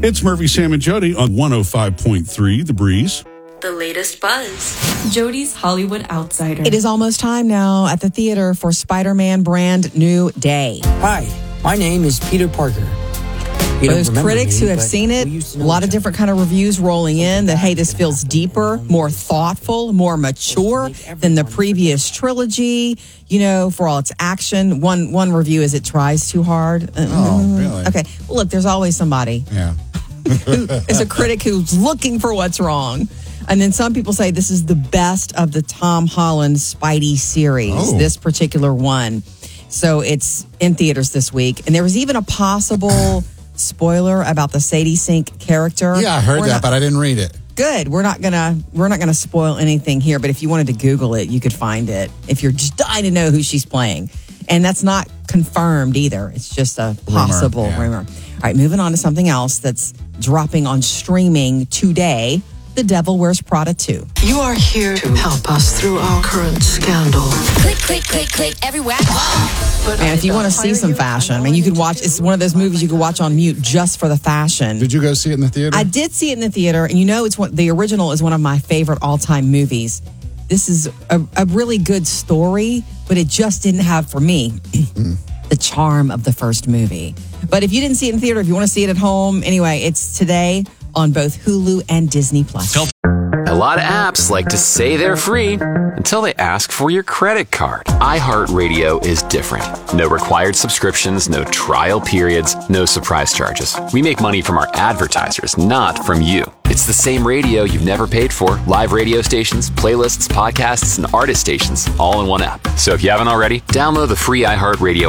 It's Murphy, Sam, and Jody on 105.3 The Breeze. The latest buzz. Jody's Hollywood Outsider. It is almost time now at the theater for Spider-Man Brand New Day. Hi, my name is Peter Parker. For those critics who have seen it, a lot of different kind of reviews rolling in that, hey, this feels deeper, more thoughtful, more mature than the previous trilogy, you know, for all its action. One review is it tries too hard. Oh, really? Okay. Well, look, there's always somebody Yeah. who is a critic who's looking for what's wrong. And then some people say this is the best of the Tom Holland Spidey series, this particular one. So it's in theaters this week. And there was even a possible spoiler about the Sadie Sink character. Yeah, I heard that, but I didn't read it. Good. We're not gonna spoil anything here, but if you wanted to Google it, you could find it if you're just dying to know who she's playing. And that's not confirmed either. It's just a possible rumor. All right, moving on to something else that's dropping on streaming today. The Devil Wears Prada 2. You are here to help us through our current scandal. Click, click, click, click, everywhere. And if you want to see some fashion, I mean, you could watch, it's one of those movies you could watch on mute just for the fashion. Did you go see it in the theater? I did see it in the theater, and you know, the original is one of my favorite all-time movies. This is a really good story, but it just didn't have, for me, the charm of the first movie. But if you didn't see it in theater, if you want to see it at home, anyway, it's today on both Hulu and Disney+. A lot of apps like to say they're free until they ask for your credit card. iHeartRadio is different. No required subscriptions, no trial periods, no surprise charges. We make money from our advertisers, not from you. It's the same radio you've never paid for. Live radio stations, playlists, podcasts, and artist stations all in one app. So if you haven't already, download the free iHeartRadio